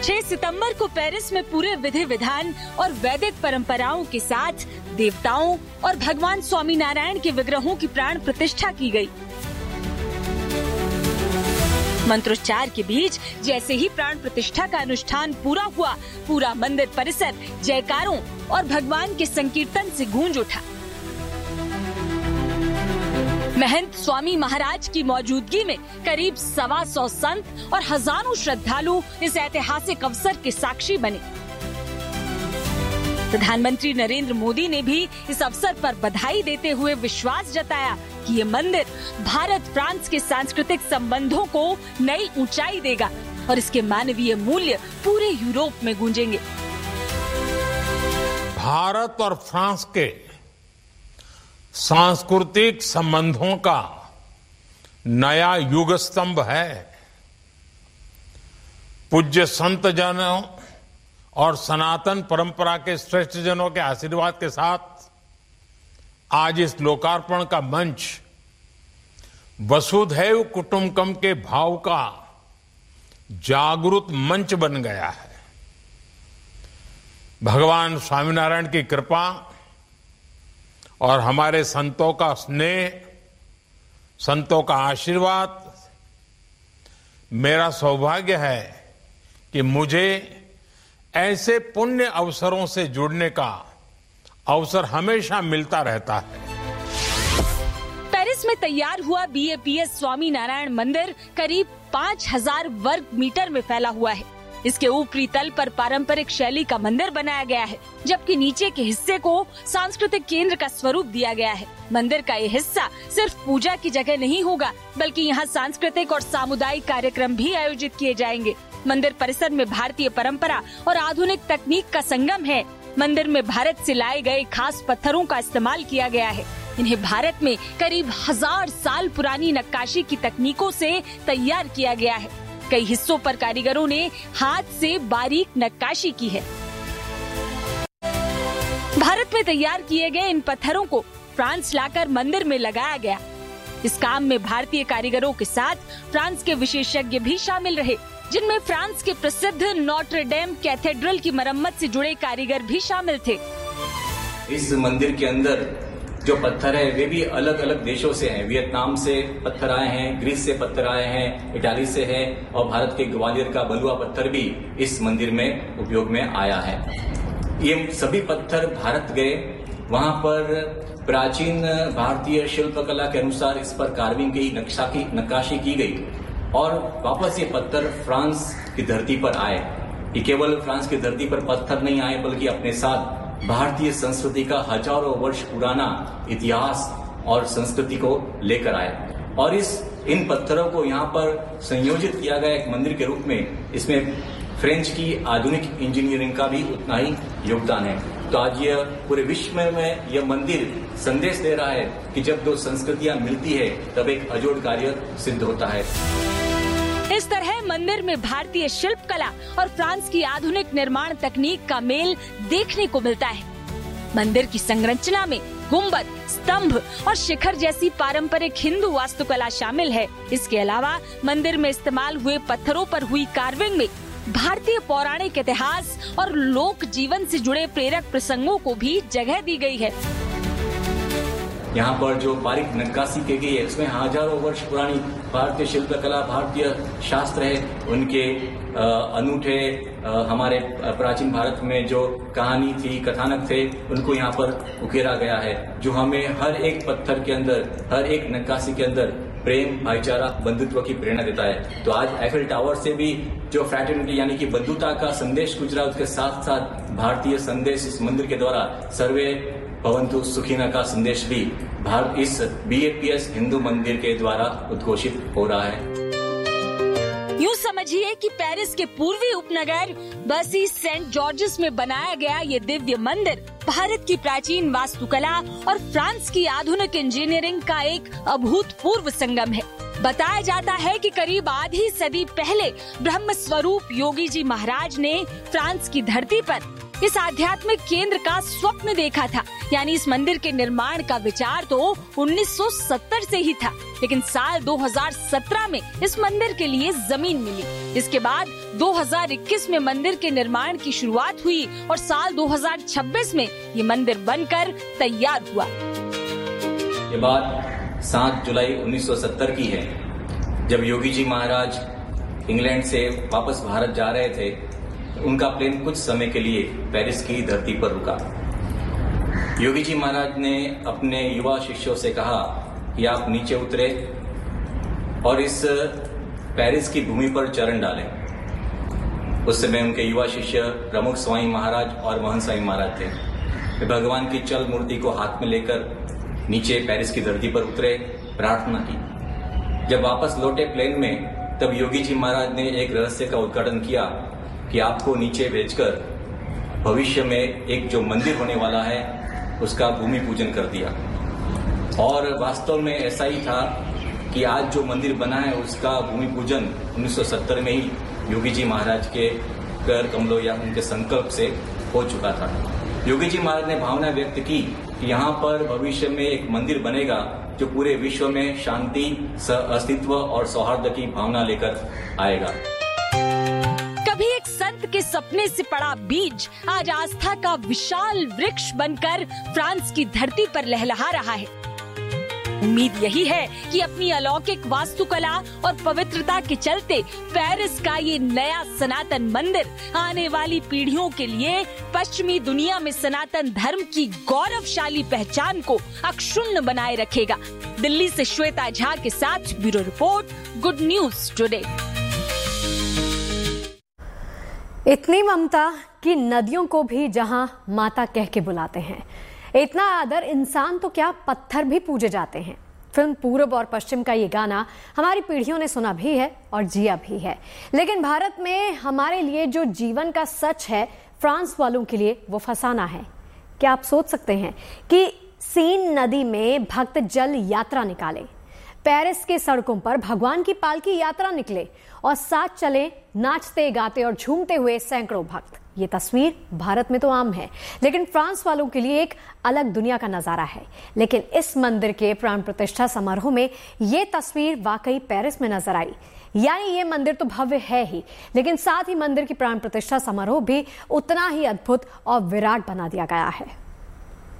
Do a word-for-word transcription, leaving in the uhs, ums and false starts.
छह सितंबर को पेरिस में पूरे विधि विधान और वैदिक परंपराओं के साथ देवताओं और भगवान स्वामीनारायण के विग्रहों की प्राण प्रतिष्ठा की गई। मंत्रोच्चार के बीच जैसे ही प्राण प्रतिष्ठा का अनुष्ठान पूरा हुआ, पूरा मंदिर परिसर जयकारों और भगवान के संकीर्तन से गूंज उठा। महंत स्वामी महाराज की मौजूदगी में करीब सवा सौ संत और हजारों श्रद्धालु इस ऐतिहासिक अवसर के साक्षी बने। प्रधानमंत्री नरेंद्र मोदी ने भी इस अवसर पर बधाई देते हुए विश्वास जताया कि ये मंदिर भारत फ्रांस के सांस्कृतिक संबंधों को नई ऊंचाई देगा और इसके मानवीय मूल्य पूरे यूरोप में गूंजेंगे। भारत और फ्रांस के सांस्कृतिक संबंधों का नया युग स्तंभ है। पूज्य संत जनों और सनातन परंपरा के श्रेष्ठ जनों के आशीर्वाद के साथ आज इस लोकार्पण का मंच वसुधैव कुटुंबकम के भाव का जागृत मंच बन गया है। भगवान स्वामीनारायण की कृपा और हमारे संतों का स्नेह, संतों का आशीर्वाद, मेरा सौभाग्य है कि मुझे ऐसे पुण्य अवसरों से जुड़ने का अवसर हमेशा मिलता रहता है। पेरिस में तैयार हुआ B A P S Swaminarayan मंदिर करीब पाँच हजार वर्ग मीटर में फैला हुआ है। इसके ऊपरी तल पर पारंपरिक शैली का मंदिर बनाया गया है, जबकि नीचे के हिस्से को सांस्कृतिक केंद्र का स्वरूप दिया गया है। मंदिर का ये हिस्सा सिर्फ पूजा की जगह नहीं होगा, बल्कि यहाँ सांस्कृतिक और सामुदायिक कार्यक्रम भी आयोजित किए जाएंगे। मंदिर परिसर में भारतीय परंपरा और आधुनिक तकनीक का संगम है। मंदिर में भारत से लाए गए खास पत्थरों का इस्तेमाल किया गया है। इन्हें भारत में करीब हजार साल पुरानी नक्काशी की तकनीकों से तैयार किया गया है। कई हिस्सों पर कारीगरों ने हाथ से बारीक नक्काशी की है। भारत में तैयार किए गए इन पत्थरों को फ्रांस लाकर मंदिर में लगाया गया। इस काम में भारतीय कारीगरों के साथ फ्रांस के विशेषज्ञ भी शामिल रहे, जिनमें फ्रांस के प्रसिद्ध नोट्रे डेम कैथेड्रल की मरम्मत से जुड़े कारीगर भी शामिल थे। इस मंदिर के अंदर जो पत्थर है वे भी अलग अलग देशों से हैं। वियतनाम से पत्थर आए हैं, ग्रीस से पत्थर आए हैं, इटाली से है और भारत के ग्वालियर का बलुआ पत्थर भी इस मंदिर में उपयोग में आया है। ये सभी पत्थर भारत गए, वहां पर प्राचीन भारतीय शिल्पकला के अनुसार इस पर कार्विंग की नक्शा की नक्काशी की गई और वापस ये पत्थर फ्रांस की धरती पर आए। ये केवल फ्रांस की धरती पर पत्थर नहीं आए, बल्कि अपने साथ भारतीय संस्कृति का हजारों वर्ष पुराना इतिहास और संस्कृति को लेकर आए और इस इन पत्थरों को यहाँ पर संयोजित किया गया एक मंदिर के रूप में। इसमें फ्रेंच की आधुनिक इंजीनियरिंग का भी उतना ही योगदान है। तो आज यह पूरे विश्व में यह मंदिर संदेश दे रहा है कि जब दो संस्कृतियां मिलती है तब एक अजोड़ कार्य सिद्ध होता है। इस तरह मंदिर में भारतीय शिल्प कला और फ्रांस की आधुनिक निर्माण तकनीक का मेल देखने को मिलता है। मंदिर की संरचना में गुंबद, स्तंभ और शिखर जैसी पारंपरिक हिंदू वास्तुकला शामिल है। इसके अलावा मंदिर में इस्तेमाल हुए पत्थरों पर हुई कार्विंग में भारतीय पौराणिक इतिहास और लोक जीवन से जुड़े प्रेरक प्रसंगों को भी जगह दी गई है। यहाँ पर जो बारीक नक्काशी की गई है उसमें हजारों वर्ष पुरानी भारतीय शिल्पकला, भारतीय शास्त्र है, उनके अनूठे हमारे प्राचीन भारत में जो कहानी थी, कथानक थे, उनको यहाँ पर उकेरा गया है, जो हमें हर एक पत्थर के अंदर, हर एक नक्काशी के अंदर प्रेम, भाईचारा, बंधुत्व की प्रेरणा देता है। तो आज एफिल टावर से भी जो फ्रैटर्निटी यानी कि बंधुता का संदेश गुजरा, उसके साथ साथ भारतीय संदेश इस मंदिर के द्वारा सर्वे भवन्तु सुखिना का संदेश भी भारत इस B A P S Hindu मंदिर के द्वारा उद्घोषित हो रहा है। यूँ समझिए कि पेरिस के पूर्वी उपनगर बसी सेंट जॉर्जेस में बनाया गया ये दिव्य मंदिर भारत की प्राचीन वास्तुकला और फ्रांस की आधुनिक इंजीनियरिंग का एक अभूतपूर्व संगम है। बताया जाता है कि करीब आधी सदी पहले ब्रह्म स्वरूप योगी जी महाराज ने फ्रांस की धरती पर इस आध्यात्मिक केंद्र का स्वप्न देखा था। यानी इस मंदिर के निर्माण का विचार तो उन्नीस सौ सत्तर से ही था, लेकिन साल दो हज़ार सत्रह में इस मंदिर के लिए जमीन मिली। इसके बाद दो हज़ार इक्कीस में मंदिर के निर्माण की शुरुआत हुई और साल दो हज़ार छब्बीस में ये मंदिर बनकर तैयार हुआ। ये बात सात जुलाई उन्नीस सौ सत्तर की है, जब योगी जी महाराज इंग्लैंड से वापस भारत जा रहे थे। उनका प्लेन कुछ समय के लिए पेरिस की धरती पर रुका। योगी जी महाराज ने अपने युवा शिष्यों से कहा कि आप नीचे उतरे और इस पेरिस की भूमि पर चरण डालें। उस समय उनके युवा शिष्य प्रमुख स्वामी महाराज और मोहन स्वामी महाराज थे। वे भगवान की चल मूर्ति को हाथ में लेकर नीचे पेरिस की धरती पर उतरे, प्रार्थना की। जब वापस लौटे प्लेन में, तब योगी जी महाराज ने एक रहस्य का उद्घाटन किया कि आपको नीचे भेजकर भविष्य में एक जो मंदिर होने वाला है उसका भूमि पूजन कर दिया। और वास्तव में ऐसा ही था कि आज जो मंदिर बना है उसका भूमि पूजन उन्नीस सौ सत्तर में ही योगी जी महाराज के कर कमलों या उनके संकल्प से हो चुका था। योगी जी महाराज ने भावना व्यक्त की कि यहाँ पर भविष्य में एक मंदिर बनेगा जो पूरे विश्व में शांति, अस्तित्व और सौहार्द की भावना लेकर आएगा। कभी एक संत के सपने से पड़ा बीज आज आस्था का विशाल वृक्ष बनकर फ्रांस की धरती पर लहलहा रहा है। उम्मीद यही है कि अपनी अलौकिक वास्तुकला और पवित्रता के चलते पेरिस का ये नया सनातन मंदिर आने वाली पीढ़ियों के लिए पश्चिमी दुनिया में सनातन धर्म की गौरवशाली पहचान को अक्षुण्ण बनाए रखेगा। दिल्ली से श्वेता झा के साथ bureau report, good news today. इतनी ममता कि नदियों को भी जहां माता कह के बुलाते हैं, इतना आदर इंसान तो क्या पत्थर भी पूजे जाते हैं। फिल्म पूरब और पश्चिम का ये गाना हमारी पीढ़ियों ने सुना भी है और जिया भी है, लेकिन भारत में हमारे लिए जो जीवन का सच है, फ्रांस वालों के लिए वो फसाना है। क्या आप सोच सकते हैं कि सीन नदी में भक्त जल यात्रा निकाले, पेरिस के सड़कों पर भगवान की पालकी यात्रा निकले और साथ चले नाचते गाते और झूमते हुए सैकड़ों भक्त। ये तस्वीर भारत में तो आम है, लेकिन फ्रांस वालों के लिए एक अलग दुनिया का नजारा है। लेकिन इस मंदिर के प्राण प्रतिष्ठा समारोह में ये तस्वीर वाकई पेरिस में नजर आई। यानी ये मंदिर तो भव्य है ही, लेकिन साथ ही मंदिर की प्राण प्रतिष्ठा समारोह भी उतना ही अद्भुत और विराट बना दिया गया है।